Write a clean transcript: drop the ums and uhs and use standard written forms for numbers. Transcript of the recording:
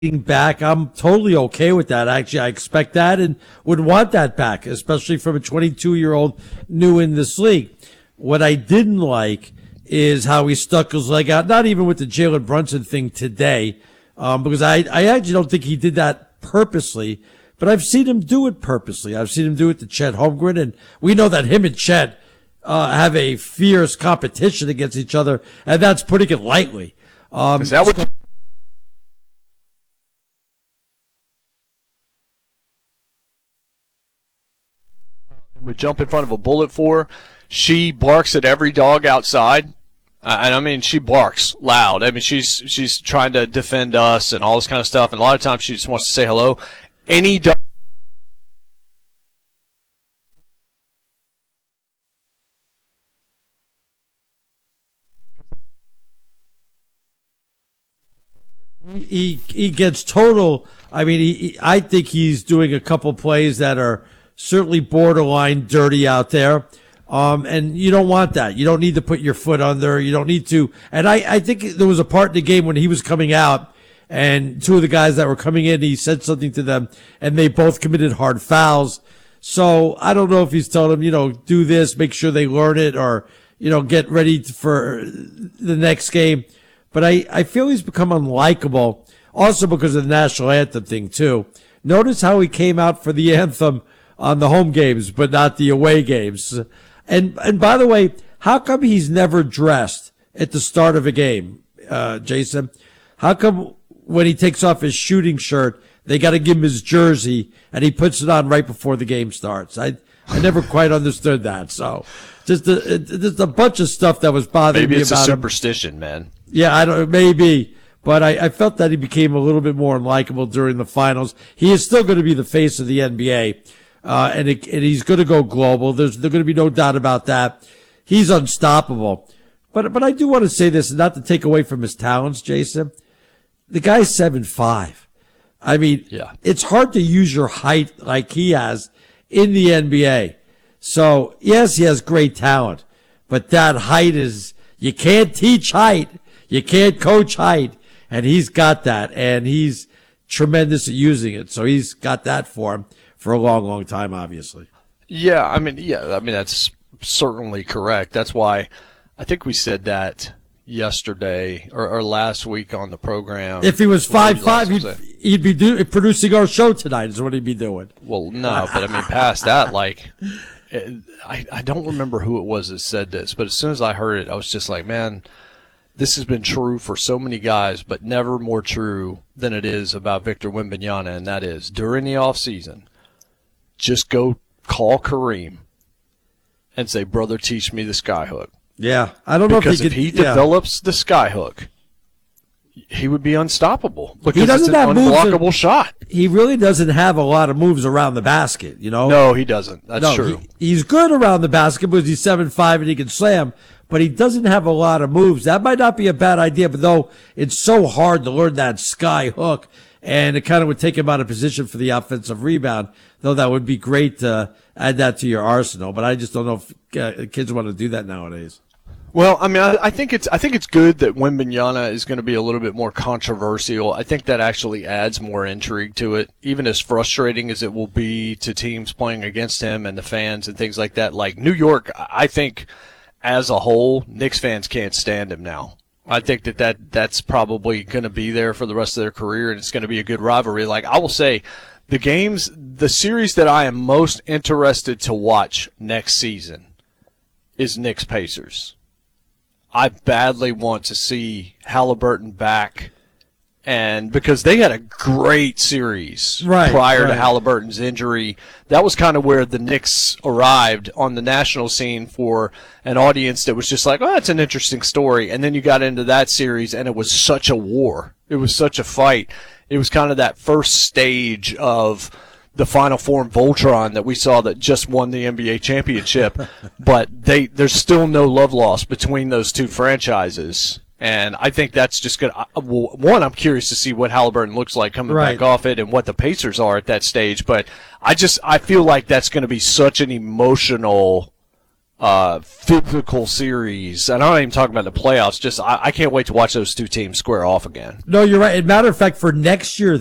back, I'm totally okay with that. Actually, I expect that and would want that back, especially from a 22-year-old new in this league. What I didn't like is how he stuck his leg out, not even with the Jalen Brunson thing today, because I actually don't think he did that purposely, but I've seen him do it purposely. I've seen him do it to Chet Holmgren, and we know that him and Chet have a fierce competition against each other, and that's putting it lightly. Is that what would jump in front of a bullet for? She barks at every dog outside. And I mean, she barks loud. I mean, she's trying to defend us and all this kind of stuff. And a lot of times she just wants to say hello. Any dog. He gets total. I mean, I think he's doing a couple plays that are certainly borderline dirty out there. And you don't want that. You don't need to put your foot under. You don't need to. And I think there was a part in the game when he was coming out and two of the guys that were coming in, he said something to them and they both committed hard fouls. So I don't know if he's telling them, do this, make sure they learn it or, get ready for the next game. But I feel he's become unlikable also because of the national anthem thing too. Notice how he came out for the anthem on the home games, but not the away games. And by the way, how come he's never dressed at the start of a game, Jason? How come when he takes off his shooting shirt, they got to give him his jersey and he puts it on right before the game starts? I never quite understood that. So just a bunch of stuff that was bothering me about him. Maybe it's a superstition, man. Yeah, maybe. But I felt that he became a little bit more unlikable during the finals. He is still going to be the face of the NBA. And he's going to go global. There's going to be no doubt about that. He's unstoppable. But I do want to say this, and not to take away from his talents, Jason. The guy's 7'5". I mean, yeah. It's hard to use your height like he has in the NBA. So, yes, he has great talent. But that height you can't teach height. You can't coach height. And he's got that. And he's tremendous at using it. So he's got that for him. For a long, long time, obviously. Yeah, I mean, that's certainly correct. That's why I think we said that yesterday or last week on the program. If he was 5'5", he'd be producing our show tonight is what he'd be doing. Well, no, but I mean, past that, I don't remember who it was that said this, but as soon as I heard it, I was just like, man, this has been true for so many guys, but never more true than it is about Victor Wembanyama, and that is during the offseason, just go call Kareem and say, brother, teach me the skyhook. Yeah, I don't know if he develops the skyhook, he would be unstoppable because it's an unblockable shot. He really doesn't have a lot of moves around the basket, No, he doesn't. That's true. He's good around the basket because he's 7'5" and he can slam, but he doesn't have a lot of moves. That might not be a bad idea, but though it's so hard to learn that sky hook, and it kind of would take him out of position for the offensive rebound, though that would be great to add that to your arsenal. But I just don't know if kids want to do that nowadays. Well, I mean, I think it's good that Wembanyama is going to be a little bit more controversial. I think that actually adds more intrigue to it, even as frustrating as it will be to teams playing against him and the fans and things like that. Like New York, I think as a whole, Knicks fans can't stand him now. I think that's probably going to be there for the rest of their career, and it's going to be a good rivalry. Like I will say, the series that I am most interested to watch next season is Knicks Pacers. I badly want to see Halliburton back, and because they had a great series prior to Halliburton's injury. That was kind of where the Knicks arrived on the national scene for an audience that was just like, oh, that's an interesting story. And then you got into that series, and it was such a war. It was such a fight. It was kind of that first stage of the Final Four and Voltron that we saw that just won the NBA championship. But there's still no love lost between those two franchises. And I think that's just going to one, I'm curious to see what Halliburton looks like coming back off it and what the Pacers are at that stage. But I feel like that's going to be such an emotional physical series. And I'm not even talking about the playoffs. Just I can't wait to watch those two teams square off again. No, you're right. As a matter of fact, for next year,